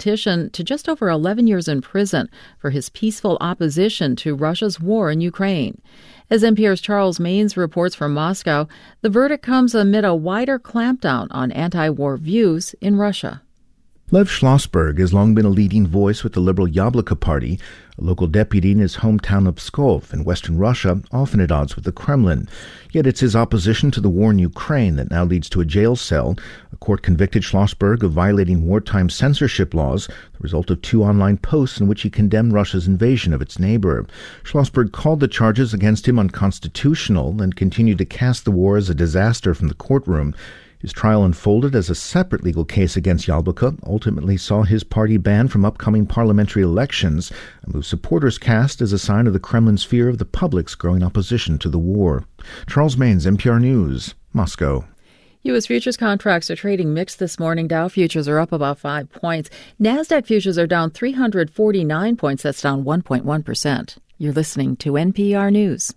politician to just over 11 years in prison for his peaceful opposition to Russia's war in Ukraine. As NPR's Charles Maynes reports from Moscow, the verdict comes amid a wider clampdown on anti-war views in Russia. Lev Schlossberg has long been a leading voice with the liberal Yabloko party, a local deputy in his hometown of Pskov in western Russia, often at odds with the Kremlin. Yet it's his opposition to the war in Ukraine that now leads to a jail cell. A court convicted Schlossberg of violating wartime censorship laws, the result of 2 online posts in which he condemned Russia's invasion of its neighbor. Schlossberg called the charges against him unconstitutional and continued to cast the war as a disaster from the courtroom. His trial unfolded as a separate legal case against Yabloko, ultimately saw his party banned from upcoming parliamentary elections, a move supporters cast as a sign of the Kremlin's fear of the public's growing opposition to the war. Charles Maynes, NPR News, Moscow. U.S. futures contracts are trading mixed this morning. Dow futures are up about 5 points. NASDAQ futures are down 349 points. That's down 1.1%. You're listening to NPR News.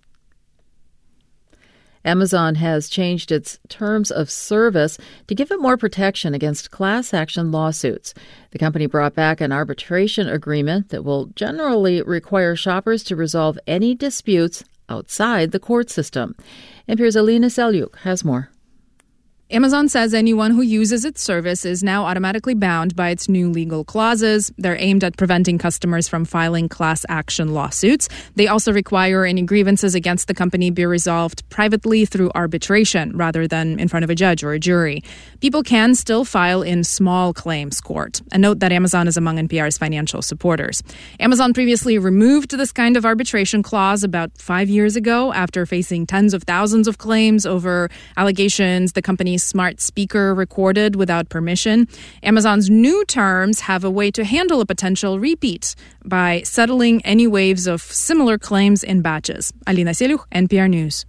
Amazon has changed its terms of service to give it more protection against class action lawsuits. The company brought back an arbitration agreement that will generally require shoppers to resolve any disputes outside the court system. NPR's Alina Selyuk has more. Amazon says anyone who uses its service is now automatically bound by its new legal clauses. They're aimed at preventing customers from filing class action lawsuits. They also require any grievances against the company be resolved privately through arbitration rather than in front of a judge or a jury. People can still file in small claims court. And note that Amazon is among NPR's financial supporters. Amazon previously removed this kind of arbitration clause about 5 years ago after facing tens of thousands of claims over allegations the company's smart speaker recorded without permission. Amazon's new terms have a way to handle a potential repeat by settling any waves of similar claims in batches. Alina Selyuk, NPR News.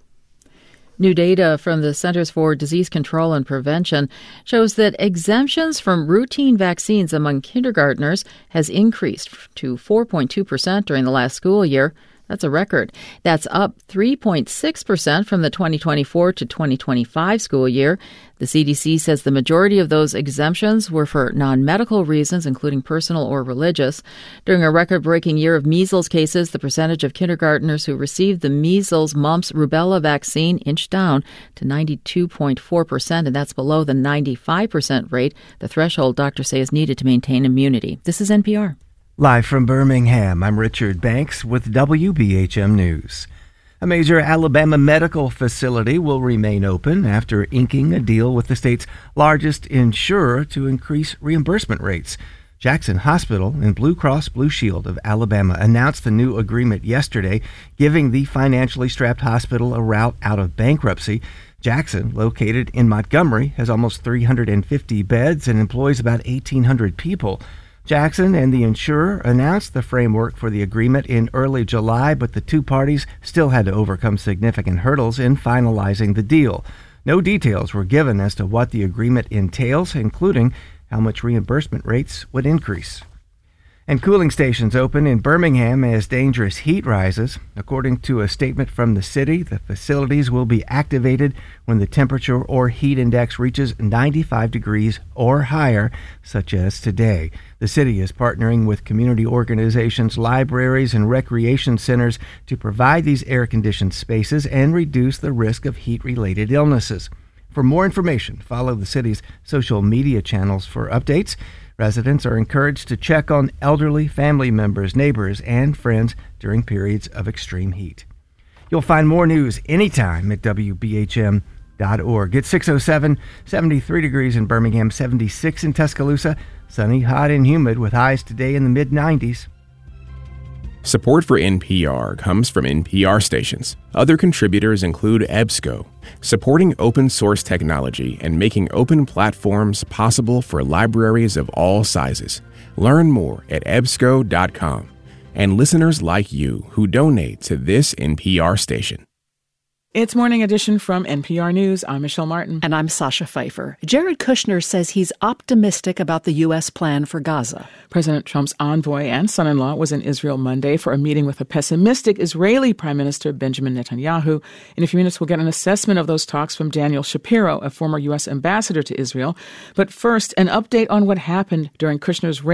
New data from the Centers for Disease Control and Prevention shows that exemptions from routine vaccines among kindergartners has increased to 4.2% during the last school year. That's a record. That's up 3.6% from the 2024 to 2025 school year. The CDC says the majority of those exemptions were for non-medical reasons, including personal or religious. During a record-breaking year of measles cases, the percentage of kindergartners who received the measles, mumps, rubella vaccine inched down to 92.4%, and that's below the 95% rate, the threshold doctors say is needed to maintain immunity. This is NPR. Live from Birmingham, I'm Richard Banks with WBHM News. A major Alabama medical facility will remain open after inking a deal with the state's largest insurer to increase reimbursement rates. Jackson Hospital and Blue Cross Blue Shield of Alabama announced the new agreement yesterday, giving the financially strapped hospital a route out of bankruptcy. Jackson, located in Montgomery, has almost 350 beds and employs about 1,800 people. Jackson and the insurer announced the framework for the agreement in early July, but the two parties still had to overcome significant hurdles in finalizing the deal. No details were given as to what the agreement entails, including how much reimbursement rates would increase. And cooling stations open in Birmingham as dangerous heat rises. According to a statement from the city, the facilities will be activated when the temperature or heat index reaches 95 degrees or higher, such as today. The city is partnering with community organizations, libraries, and recreation centers to provide these air-conditioned spaces and reduce the risk of heat-related illnesses. For more information, follow the city's social media channels for updates. Residents are encouraged to check on elderly family members, neighbors, and friends during periods of extreme heat. You'll find more news anytime at WBHM.org. It's 6:07, 73 degrees in Birmingham, 76 in Tuscaloosa. Sunny, hot, and humid with highs today in the mid-90s. Support for NPR comes from NPR stations. Other contributors include EBSCO, supporting open source technology and making open platforms possible for libraries of all sizes. Learn more at ebsco.com. And listeners like you who donate to this NPR station. It's Morning Edition from NPR News. I'm Michelle Martin. And I'm Sasha Pfeiffer. Jared Kushner says he's optimistic about the U.S. plan for Gaza. President Trump's envoy and son-in-law was in Israel Monday for a meeting with a pessimistic Israeli Prime Minister Benjamin Netanyahu. In a few minutes, we'll get an assessment of those talks from Daniel Shapiro, a former U.S. ambassador to Israel. But first, an update on what happened during Kushner's